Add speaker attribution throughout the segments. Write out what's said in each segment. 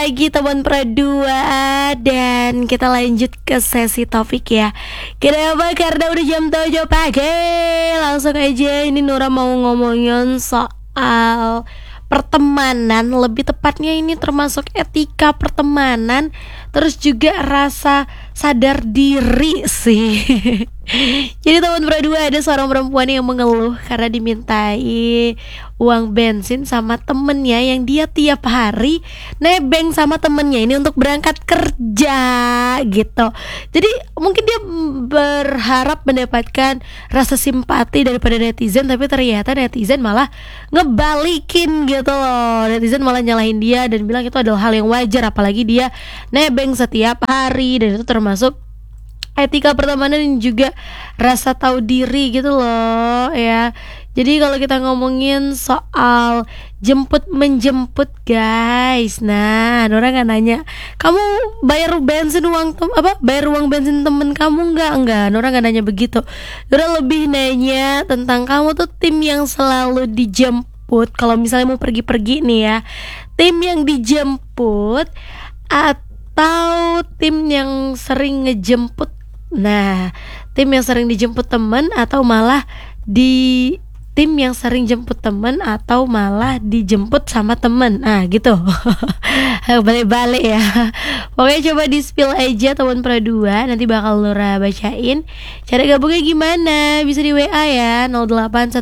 Speaker 1: Lagi teman Pradua dan kita lanjut ke sesi topik ya. Kenapa? Karena udah jam 7 pagi. Langsung aja ini Nura mau ngomongin soal pertemanan. Lebih tepatnya ini termasuk etika pertemanan, terus juga rasa sadar diri sih. Jadi teman Pradua, ada seorang perempuan yang mengeluh karena dimintai uang bensin sama temennya yang dia tiap hari nebeng sama temennya ini untuk berangkat kerja gitu. Jadi mungkin dia berharap mendapatkan rasa simpati daripada netizen, tapi ternyata netizen malah ngebalikin gitu loh. Netizen malah nyalahin dia dan bilang itu adalah hal yang wajar, apalagi dia nebeng setiap hari, dan itu termasuk etika pertemanan dan juga rasa tahu diri gitu loh ya. Jadi kalau kita ngomongin soal jemput menjemput guys, nah Nora nggak nanya kamu bayar bensin bayar uang bensin temen kamu enggak, Nora nggak nanya begitu. Nora lebih nanya tentang kamu tuh tim yang selalu dijemput. Kalau misalnya mau pergi-pergi nih ya, tim yang dijemput atau tim yang sering ngejemput. Nah, tim yang sering dijemput temen atau malah tim yang sering jemput temen atau malah dijemput sama temen. Nah gitu. Balik-balik ya. Pokoknya coba di spill aja teman Pradua, nanti bakal Nora bacain. Cara gabungnya gimana? Bisa di WA ya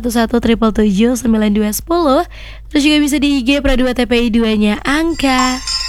Speaker 1: 081177779210. Terus juga bisa di IG Pradua TPI 2 nya angka